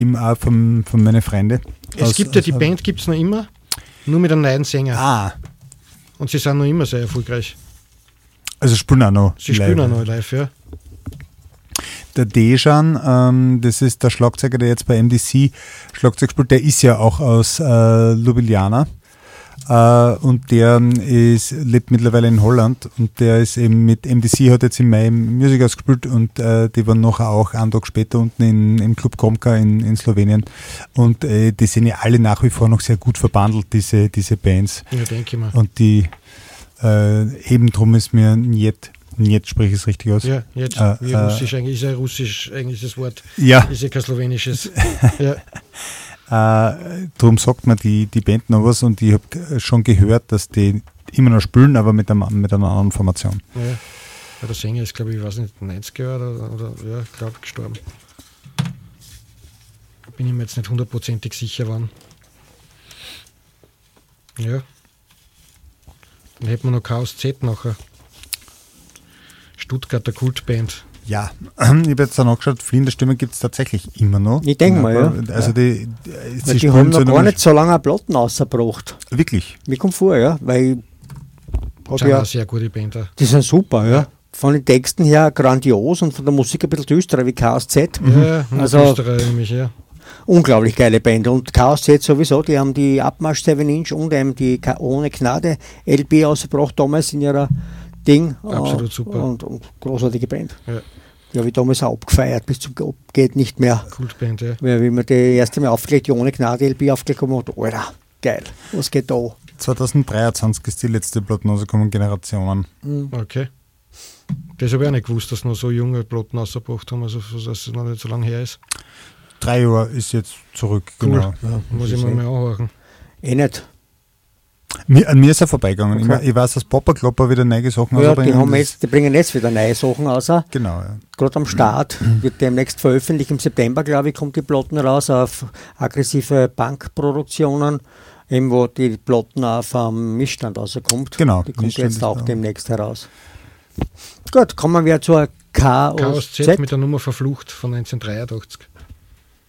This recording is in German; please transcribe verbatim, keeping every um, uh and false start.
Eben auch von, von meinen Freunden. Es aus, gibt ja, die aus, Band gibt es noch immer, nur mit einem neuen Sänger. Ah. Und sie sind noch immer sehr erfolgreich. Also spielen auch noch Sie live. spielen auch noch live, ja. Der Dejan, ähm, das ist der Schlagzeuger, der jetzt bei M D C Schlagzeug spielt, der ist ja auch aus äh, Ljubljana äh, und der ist, lebt mittlerweile in Holland und der ist eben mit M D C, hat jetzt im Mai im Music House gespielt und äh, die waren nachher auch einen Tag später unten in, im Club Kromka in, in Slowenien und äh, die sind ja alle nach wie vor noch sehr gut verbandelt, diese, diese Bands. Ja, denke ich mal. Und die äh, eben drum ist mir Njet Jetzt spreche ich es richtig aus. Ja, jetzt. Äh, wie äh, Russisch eigentlich, ist ja Russisch eigentlich das Wort. Ja. Ist ja kein slowenisches. Ja. Äh, darum sagt man die, die Band noch was und ich habe schon gehört, dass die immer noch spielen, aber mit, einem, mit einer anderen Formation. Ja. Ja, der Sänger ist, glaube ich, ich weiß nicht, neunziger oder, oder ja, glaube ich, gestorben. Bin ich mir jetzt nicht hundertprozentig sicher, wann. Ja. Dann hätten wir noch Chaos Z nachher. Stuttgarter Kultband. Ja, ich habe jetzt dann angeschaut, fliehende Stimme gibt es tatsächlich immer noch. Ich denke mal, ja. Also die, die, die haben noch gar nicht so lange Platten rausgebracht. Wirklich? Mir kommt vor, ja, weil das sind ja eine sehr gute Band. Die sind super, ja. Von den Texten her grandios und von der Musik ein bisschen düsterer wie Chaos Z. Ja, also düsterer nämlich, ja. Unglaublich geile Band. Und Chaos Z sowieso, die haben die Abmarsch sieben Inch und eben die Ohne Gnade L P ausgebracht damals in ihrer Ding. Absolut super. Und, und großartige Band. Ja. Die habe ich damals auch abgefeiert, bis zum geht nicht mehr. Kultband, ja. Weil, wie wir die erste Mal aufgelegt, die Ohne Gnade L P aufgelegt haben, und Alter, geil, was geht da? zwanzig dreiundzwanzig ist die letzte Platten rausgekommen, Generationen. Mhm. Okay. Das habe ich auch nicht gewusst, dass noch so junge Platten rausgebracht haben, also dass es noch nicht so lange her ist. Drei Jahre ist jetzt zurück, cool. Genau. Ja, muss ich mir mal anhören. Eh nicht. Mir, an mir ist er vorbeigegangen. Okay. Ich, ich weiß, dass Papa Klopper wieder neue Sachen ja, rausbringen. Die, haben jetzt, die bringen jetzt wieder neue Sachen raus. Genau, ja. Gerade am Start wird demnächst veröffentlicht. Im September, glaube ich, kommt die Platten raus auf aggressive Punk-Produktionen, eben wo die Platten auch vom Missstand rauskommt. Genau. Die kommt Missstand jetzt auch da. demnächst heraus. Gut, kommen wir zur Chaos, Chaos Z, Z mit der Nummer Verflucht von neunzehnhundertdreiundachtzig.